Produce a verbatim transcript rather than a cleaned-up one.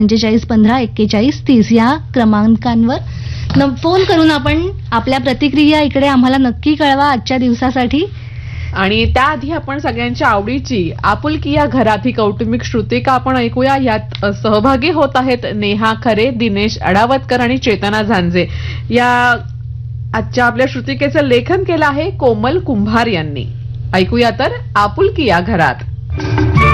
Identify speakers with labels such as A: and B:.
A: पंचेचाळीस पंधरा एक्केचाळीस तीस या क्रमांकांवर न फोन करून आपण आपल्या प्रतिक्रिया इकडे आम्हाला नक्की कळवा आजच्या दिवसासाठी.
B: आणि त्याआधी आपण सगळ्यांच्या आवडीची आपुलकी या घरात ही कौटुंबिक श्रुतिका आपण ऐकूया. यात सहभागी होत आहेत नेहा खरे, दिनेश अडावतकर आणि चेतना झांजे. या आजच्या आपल्या श्रुतिकेचं लेखन केलं आहे कोमल कुंभार यांनी. ऐकूया तर आपुलकी या घरात.